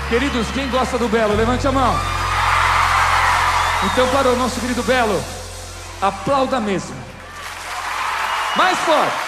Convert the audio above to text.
Queridos, quem gosta do Belo, levante a mão. Então, para o nosso querido Belo, aplauda mesmo. Mais forte.